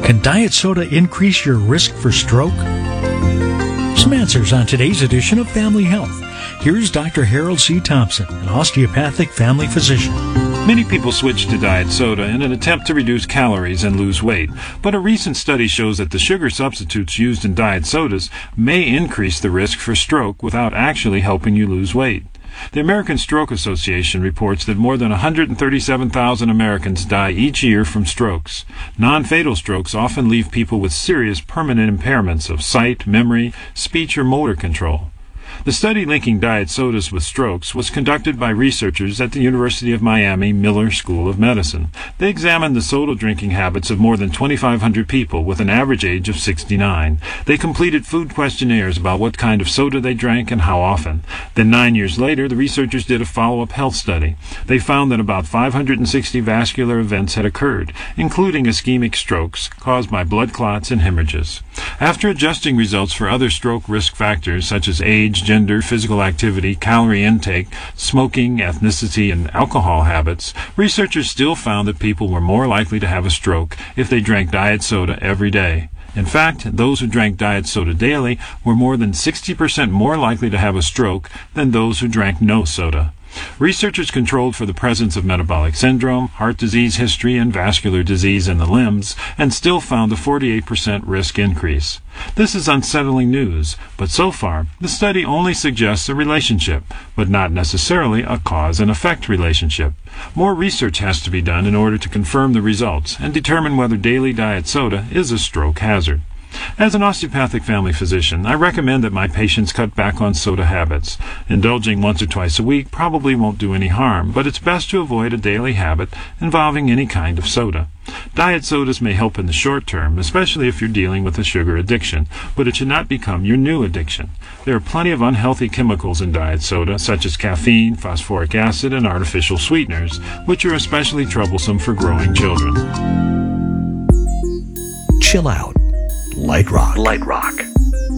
Can diet soda increase your risk for stroke? Some answers on today's edition of Family Health. Here's Dr. Harold C. Thompson, an osteopathic family physician. Many people switch to diet soda in an attempt to reduce calories and lose weight, but a recent study shows that the sugar substitutes used in diet sodas may increase the risk for stroke without actually helping you lose weight. The American Stroke Association reports that more than 137,000 Americans die each year from strokes. Non-fatal strokes often leave people with serious permanent impairments of sight, memory, speech, or motor control. The study linking diet sodas with strokes was conducted by researchers at the University of Miami Miller School of Medicine. They examined the soda drinking habits of more than 2,500 people with an average age of 69. They completed food questionnaires about what kind of soda they drank and how often. Then 9 years later, the researchers did a follow-up health study. They found that about 560 vascular events had occurred, including ischemic strokes caused by blood clots and hemorrhages. After adjusting results for other stroke risk factors such as age, gender, physical activity, calorie intake, smoking, ethnicity, and alcohol habits, researchers still found that people were more likely to have a stroke if they drank diet soda every day. In fact, those who drank diet soda daily were more than 60% more likely to have a stroke than those who drank no soda. Researchers controlled for the presence of metabolic syndrome, heart disease history, and vascular disease in the limbs, and still found a 48% risk increase. This is unsettling news, but so far, the study only suggests a relationship, but not necessarily a cause and effect relationship. More research has to be done in order to confirm the results and determine whether daily diet soda is a stroke hazard. As an osteopathic family physician, I recommend that my patients cut back on soda habits. Indulging once or twice a week probably won't do any harm, but it's best to avoid a daily habit involving any kind of soda. Diet sodas may help in the short term, especially if you're dealing with a sugar addiction, but it should not become your new addiction. There are plenty of unhealthy chemicals in diet soda, such as caffeine, phosphoric acid, and artificial sweeteners, which are especially troublesome for growing children. Chill out. Light rock.